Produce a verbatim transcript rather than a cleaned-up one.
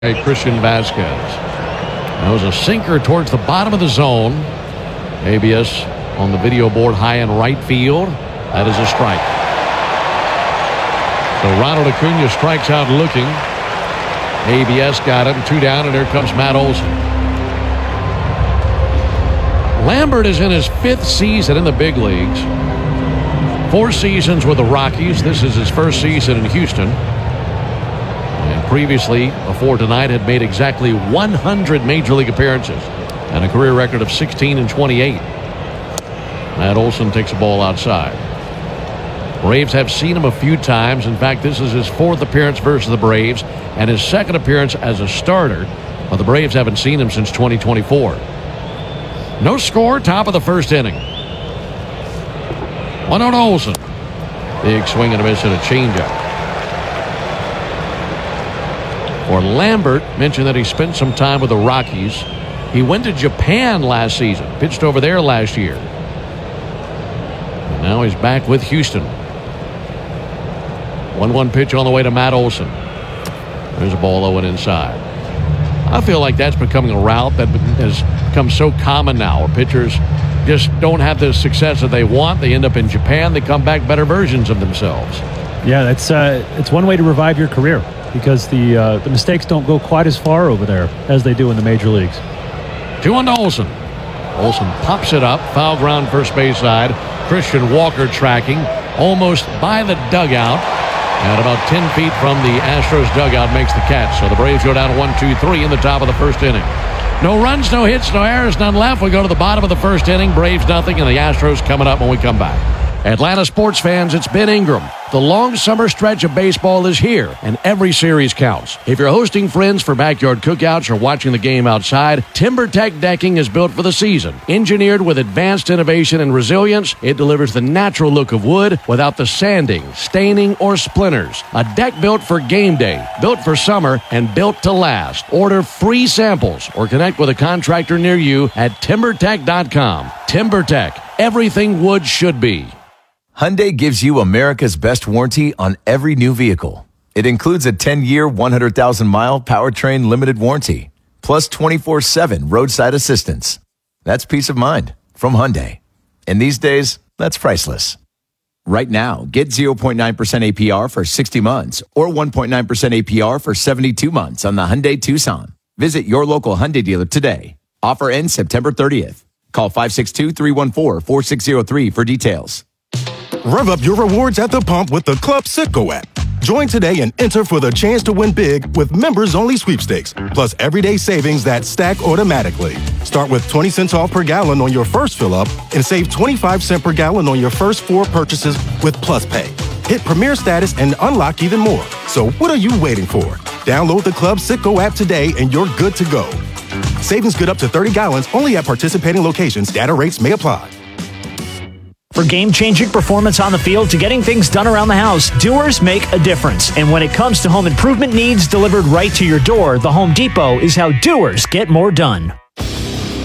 Christian Vasquez. That was a sinker towards the bottom of the zone. A B S on the video board high in right field. That is a strike. So Ronald Acuna strikes out looking. A B S got him. Two down, and here comes Matt Olson. Lambert is in his fifth season in the big leagues. Four seasons with the Rockies. This is his first season in Houston. And previously, before tonight, had made exactly one hundred Major League appearances and a career record of sixteen and twenty-eight. Matt Olson takes a ball outside. Braves have seen him a few times. In fact, this is his fourth appearance versus the Braves and his second appearance as a starter. But the Braves haven't seen him since twenty twenty-four. No score, top of the first inning. One on Olson. Big swing and a miss at a changeup. For Lambert, mentioned that he spent some time with the Rockies. He went to Japan last season, pitched over there last year. And now he's back with Houston. one one pitch on the way to Matt Olson. There's a ball low and inside. I feel like that's becoming a route that has become so common now, where pitchers just don't have the success that they want. They end up in Japan. They come back better versions of themselves. Yeah, that's uh, it's one way to revive your career, because the uh, the mistakes don't go quite as far over there as they do in the major leagues. Two on to Olson. Olson pops it up. Foul ground first base side. Christian Walker tracking. Almost by the dugout. And about ten feet from the Astros dugout makes the catch. So the Braves go down one two three in the top of the first inning. No runs, no hits, no errors, none left. We go to the bottom of the first inning. Braves nothing, and the Astros coming up when we come back. Atlanta sports fans, it's Ben Ingram. The long summer stretch of baseball is here, and every series counts. If you're hosting friends for backyard cookouts or watching the game outside, TimberTech decking is built for the season. Engineered with advanced innovation and resilience, it delivers the natural look of wood without the sanding, staining, or splinters. A deck built for game day, built for summer, and built to last. Order free samples or connect with a contractor near you at timber tech dot com. TimberTech, everything wood should be. Hyundai gives you America's best warranty on every new vehicle. It includes a ten-year, one hundred thousand mile powertrain limited warranty, plus twenty-four seven roadside assistance. That's peace of mind from Hyundai. And these days, that's priceless. Right now, get zero point nine percent A P R for sixty months or one point nine percent A P R for seventy-two months on the Hyundai Tucson. Visit your local Hyundai dealer today. Offer ends September thirtieth. Call five six two, three one four, four six zero three for details. Rev up your rewards at the pump with the Club Citgo app. Join today and enter for the chance to win big with members-only sweepstakes, plus everyday savings that stack automatically. Start with twenty cents off per gallon on your first fill-up and save twenty-five cents per gallon on your first four purchases with Plus Pay. Hit Premier status and unlock even more. So what are you waiting for? Download the Club Citgo app today and you're good to go. Savings good up to thirty gallons only at participating locations. Data rates may apply. For game-changing performance on the field to getting things done around the house, doers make a difference. And when it comes to home improvement needs delivered right to your door, the Home Depot is how doers get more done.